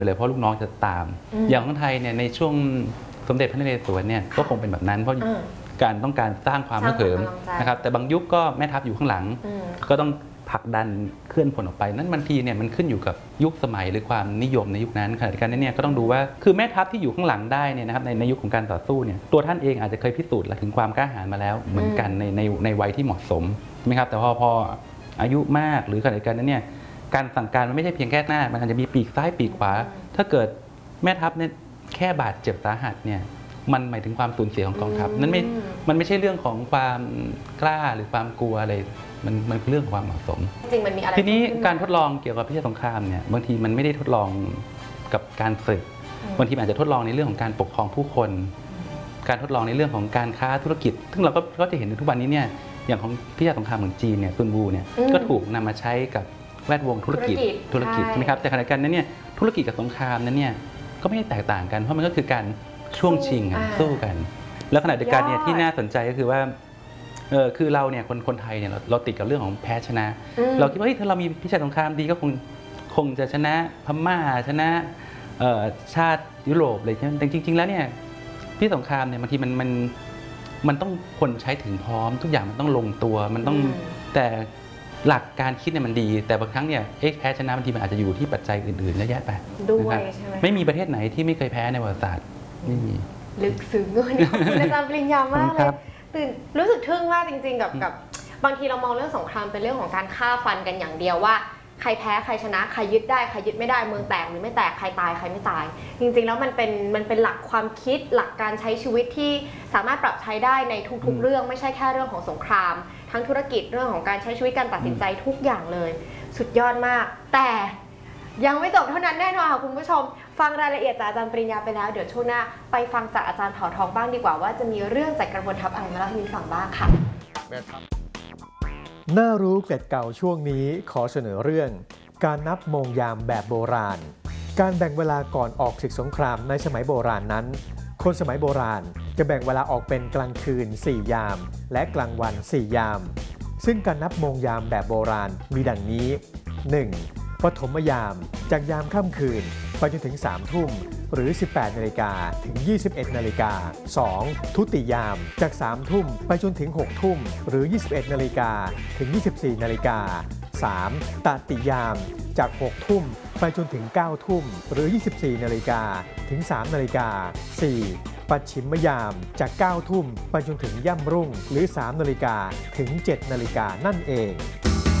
เลยเพราะลูกน้องจะตามอย่างของไทยเนี่ยในช่วงสมเด็จพระนเรศวรเนี่ยก็คงเป็นแบบนั้นเพราะการต้องการสร้างความฮึกเหิมนะครับแต่บางยุคก็แม่ทัพอยู่ข้างหลังก็ต้องผลักดันเคลื่อนผลออกไปนั้นบางทีเนี่ยมันขึ้นอยู่กับยุคสมัยหรือความนิยมในยุคนั้นขณะเดียวกันเนี่ยก็ต้องดูว่าคือแม่ทัพที่อยู่ข้างหลังได้เนี่ยนะครับในยุคของการต่อสู้เนี่ยตัวท่านเองอาจจะเคยพิสูจน์ถึงความกล้าหาญมาแล้วเหมือนกันในวัยที่เหมาะสมใช่ไหมครับแต่พออายุมากหรือขณะเดียวกันนั้นเนี่ยการสั่งการมันไม่ใช่เพียงแค่หน้ามันอาจจะมีปีกซ้ายปีกขวาถ้าเกิดแม่ทัพเนี่ยแค่บาดเจ็บสาหัสเนี่ยมันหมายถึงความสูญเสียของกองทัพมันไม่ใช่เรื่องของความกล้าหรือความกลัวอะไรมันคือเรื่องของความเหมาะสมจริงมันมีอะไรทีนี้การทดลองเกี่ยวกับพิชัยสงครามเนี่ยบางทีมันไม่ได้ทดลองกับการฝึกบางทีอาจจะทดลองในเรื่องของการปกครองผู้คนการทดลองในเรื่องของการค้าธุรกิจซึ่งเราก็จะเห็นในทุกวันนี้เนี่ยอย่างของพิชัยสงครามของจีนเนี่ยซุนวูเนี่ยก็ถูกนำมาใช้กับแวดวงธุรกิจใช่ไหมครับแต่ขณะเดียวกันนั้นเนี่ยธุรกิจกับสงครามนั้นเนี่ยก็ไม่ได้แตกต่างกันเพราะมันก็คือการช่วงชิงกันสู้กันแล้วขณะเดียวกันเนี่ยที่น่าสนใจก็คือว่าคือเราเนี่ยคนไทยเนี่ยเราติดกับเรื่องของแพ้ชนะเราคิดว่าถ้าเรามีพิชัยสงครามดีก็คงจะชนะพม่าชนะชาติยุโรปอะไรอย่างเงี้ยแต่จริงๆแล้วเนี่ยพิชัยสงครามเนี่ยบางทีมันต้องคนใช้ถึงพร้อมทุกอย่างมันต้องลงตัวมันต้องแต่หลักการคิดเนี่ยมันดีแต่บางครั้งเนี่ยแพ้ชนะบางทีมันอาจจะอยู่ที่ปัจจัยอื่นๆเยอะแยะไปด้วยใช่ไหมไม่มีประเทศไหนที่ไม่เคยแพ้ในประวัติศาสตร์ไม่มีลึกซึ้งเลยอาจารย์ปริญญามากเลยตื่นรู้สึกทึ่งมากจริงๆกับบางทีเรามองเรื่องสงครามเป็นเรื่องของการฆ่าฟันกันอย่างเดียวว่าใครแพ้ใครชนะใครยึดได้ใครยึดไม่ได้เมืองแตกหรือไม่แตกใครตายใครไม่ตายจริงๆแล้วมันเป็นหลักความคิดหลักการใช้ชีวิตที่สามารถปรับใช้ได้ในทุกๆเรื่องไม่ใช่แค่เรื่องของสงครามทั้งธุรกิจเรื่องของการใช้ชีวิตการตัดสินใจทุกอย่างเลยสุดยอดมากแต่ยังไม่จบเท่านั้นแน่นอนค่ะคุณผู้ชมฟังรายละเอียดจากอาจารย์ปริญญาไปแล้วเดี๋ยวช่วงหน้าไปฟังจากอาจารย์เผ่าทองบ้างดีกว่าว่าจะมีเรื่องจากกระบวนทัพอะไรมาเล่าให้มินฟังบ้างค่ะน่ารู้เกร็ดเก่าช่วงนี้ขอเสนอเรื่องการนับโมงยามแบบโบราณการแบ่งเวลาก่อนออกศึกสงครามในสมัยโบราณนั้นคนสมัยโบราณจะแบ่งเวลาออกเป็นกลางคืน4 ยามและกลางวัน4 ยามซึ่งการนับโมงยามแบบโบราณมีดังนี้ 1. ปฐมยามจากยามค่ำคืนไปจนถึง3 ทุ่มหรือ 18 นาฬิกาถึง 21 นาฬิกา 2. ทุติยามจาก 3 ทุ่มไปจนถึง 6 ทุ่มหรือ 21 นาฬิกาถึง 24 นาฬิกา 3. ตติยามจาก 6 ทุ่มไปจนถึง 9 ทุ่มหรือ 24 นาฬิกาถึง 3 นาฬิกา 4. ปัจฉิมยามจาก 9 ทุ่มไปจนถึงย่ำรุ่งหรือ 3 นาฬิกาถึง 7 นาฬิกานั่นเอง